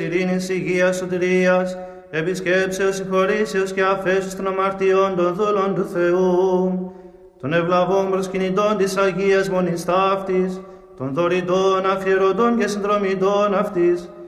ειρήνης, υγείας, σωτηρίας, επισκέψεως, συγχωρήσεως και αφέσεως των αμαρτιών των δούλων του Θεού, των ευλαβών προσκυνητών της Αγίας Μονής Ταύτης, των δωρητών, αφιερωτών και συνδρομητών αυτής,